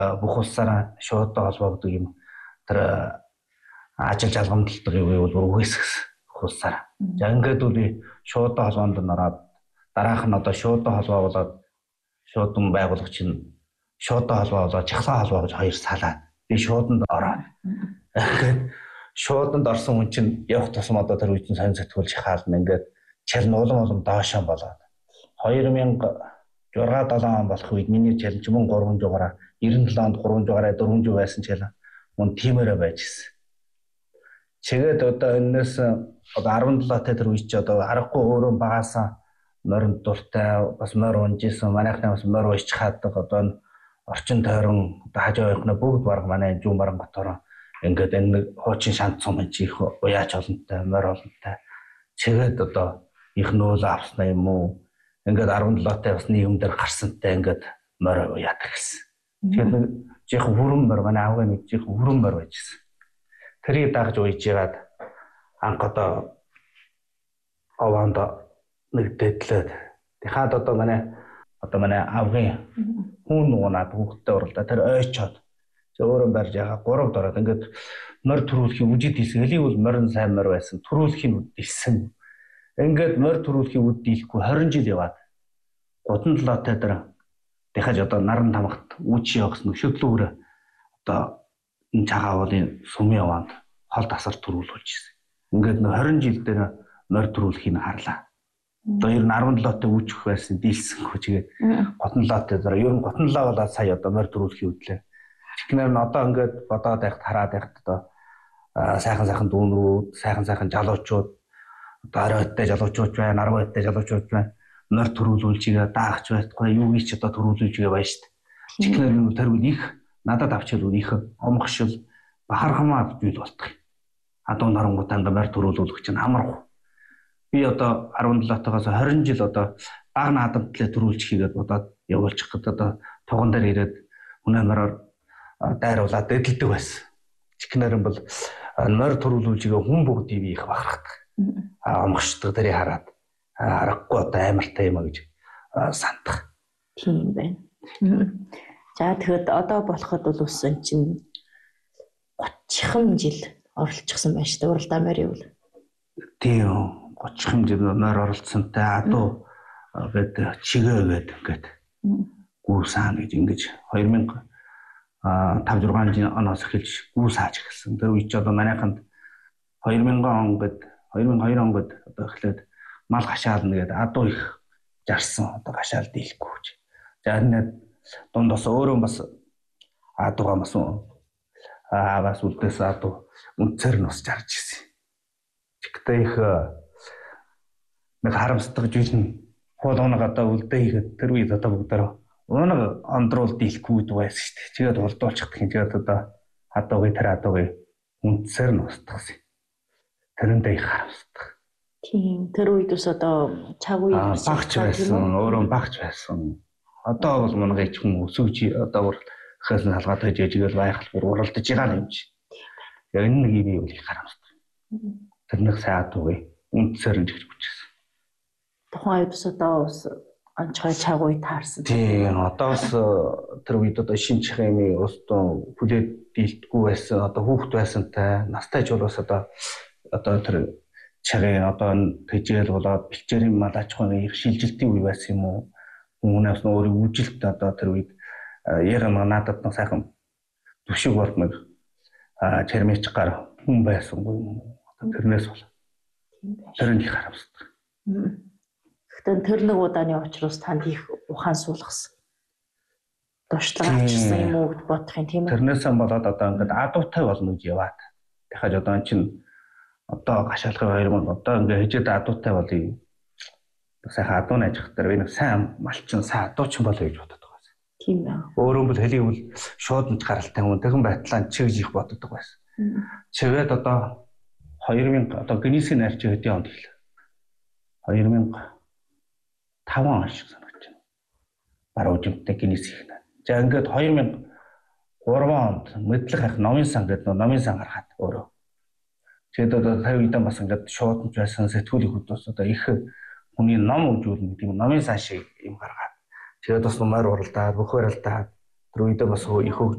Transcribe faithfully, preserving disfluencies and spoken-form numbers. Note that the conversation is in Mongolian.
бүх улсаараа шууд холбогддог юм тэр ажил жалгамталдаг юу бол үгүйсгсэн улсаараа. За ингээд үл шууд холбоонд ороод дараах нь одоо шууд холбоо болоод шуудан байгуулагч нь шууд холбоо болоод чахлаа холбоо гэж хоёр салаад би шууданд ороод ингээд шууданд орсон хүн чинь явах тусам одоо тэр үеийн сонь сэтгүүлж хаална ингээд чалн улам улам доошоо болоод хоёр мянга зургаан долоон он болох үед миний чалж мөн гурван жугаараа девяносто онд гурван жугаараа дөрвөн жуг байсан чалаа мөн тиймэрэ байж гисэн. Чигээд одоо энэс одоо арван долоо тэр үе чи одоо аргагүй өөрөө багаасаа морин дуртай бас морь унжсэн манайхны бас морь уйч хаадаг одоо орчин тойрон одоо хажуу явахна бүгд баг манай зүүн баран готоор ингээд энэ хуучин шанц сум их уяач олонтой морь олонтой чигээд одоо их нөөл авснаа юм уу ингээд арван долоотой бас нийгэмдэр гарсантай ингээд морь уяадаг гэсэн. Тэгэхээр нэг жих хүрэн морь манай авгаа нэг жих хүрэн морь байж гисэн. Тэрийг дагж уйж ягаад анх одоо овонд нэг дэдлээд дахиад одоо манай одоо манай авгын хүн нуунаад хүүхдтэй уралдаа тэр ойчоод өөрөө барьж ягаа гурав дороод ингээд морь төрүүлэхийн үжид хийсэн. Элийн бол морин сайн морь байсан. Төрүүлэхийн үд дисэн. Ингээд морь төрүүлэхийн үд дийлэхгүй хорин жил яваад гудан талаатай дараа дахиж одоо наран тамагт үүч явахс нөхөдлөөр одоо энэ цагаавлын сумын яванд хол тасар төрүүлүүлж ирсэн. Ингээд хорин жил дээр морь төрүүлэхийг харлаа. Одоо ер нь арван долоотой үүчх байсан дийлсэнгүй чигээд гудан талаатай дараа ер нь гудан талаа болоод сая одоо морь төрүүлэхийг үдлээ. Чихнэр нь одоо ингээд бодоод байхад хараад байхад одоо сайхан сайхан дүүнрүүд, сайхан сайхан жалуучууд, одоо оройтой жалуучууд байна, арвайтай жалуучууд байна. Морь төрүүлүүлж игээ даахч байхгүй юу гэж одоо төрүүлүүлж игээ байна шүү дээ. Чихнэр нь тэр үл их надад авчил их омгшил бахархамаа зүйл болтго. Адуу нарангуудаа ингээд морь төрүүлүүлэх чинь амарх. Би одоо арван долоотоогоос хорин жил одоо баг наадамтлаа төрүүлж хийгээд бодоод явуулчих гэдэг одоо туган дээр ирээд үнэ мороор дайруулаад дэдэлдэг байсан. Чихнэр нь бол морь төрүүлүүлж игээ хүн бүгдийг их бахархдаг. А омгшдаг дэрийг хараад аргагүй одоо амартай юм а гэж сандах. Тийм байна. За тэгэхэд одоо болоход бол үсэн чинь гучин жил оролцсон байна шүү дээ уралдаа морь юу. Тийм гучин жил морь оролцсонтай адуу гэдэг чигээ гэдэг ингээд гүүсаан гэж ингэж хоёр мянга тавж зургаан оноос эхэлж гүүсааж эхэлсэн. Тэр үе ч одоо манайханд хоёр мянган он гэд хоёр мянган хоёр он гэд одоо эхлээд мал гашаална гэдэг адуу их жарсан одоо гашаал дийлэхгүй гэж. За энэ дунд бас өөрөө бас адуугаа бас аа бас үлдээс адуу үнцэр нь бас жарж ирсэн. Тэгтээ их нэг харамсдаг зүйл нь хоол оног одоо үлдээ ихэд тэр үед одоо бүгдээ оног ондруул дийлэхгүй байсан шүү дээ. Тэгээд урдуулчих гэх юм. Тэгээд одоо адуугийн тэр адуугийн үнцэр нь устгасан. Тэрэндээ их харамсдаг. Тийм тэр үед бас одоо цаг үед багч байсан, өөрөө багч байсан. Одоо бол мунгаа ч хүн өсөж одоо хаас нь халгаад хажижгээл байхал уралдаж байгаа юм чи. Яг энэ нэг юм уу их харамсдаг. Тэрнийх сайн адуугийн үнцэр нь гэж хүчсэн. Тухайн үед бас одоо бас анчгай цаг үед таарсан. Тийм одоо бас тэр үед одоо шинжих хэмээ устдуу хүлээд дийлдэхгүй байсан. Одоо хүүхэд байсантай настай ч бол бас одоо одоо тэр чагийн одоо тэжээл болоод бэлчээрийн мал аж ахуйн их шилжилтийн үе байсан юм уу? Хүмүүнээс нь өөрийн үжилт одоо тэр үед ярама надад нэг сайхан түшиг болт нэг чермич гар хүн байсангүй юм уу? Тэрнээс бол тэр нь их харамсдаг. Гэхдээ тэр нэг удааны учраас танд их ухаан суулгасан. Дуршлаг авчирсан юм уу гэж бодох юм тийм үү? Тэрнээс болоод одоо ингээд адуутай болно гэж яваад. Дахиад одоо эн чинь одоо гашаалгын хоёр мөн одоо ингээд хижээд адуутай болъё. Сайхан адуу найжих дээр би нэг сайн малчин сайн адуучин болъё гэж боддог байсан. Тийм ээ. Өөрөө бол хэлийг бол шууд нь гаралтай хүн тэгэн байтлаа чигж их боддог байсан. Чигээд одоо хоёр мянга одоо гинисийн нарч хэдийн онд хэлээ. хоёр мянга таван он шиг санагч байна. Баруун жимтэй гинис их нэ. За ингээд хоёр мянга гурван онд мэдлэг хайх номын сан гэдэг номын сан гаргаад өөрөө. Тэгээд одоо тавь үедээ бас ингээд шууд байсан сэтгүүлийн хөдөөс одоо их хүний ном үзүүлнэ гэдэг номын сан шиг юм гаргаад. Тэгээд бас морь уралдаад, бөхөр алдаад тэр үедээ бас их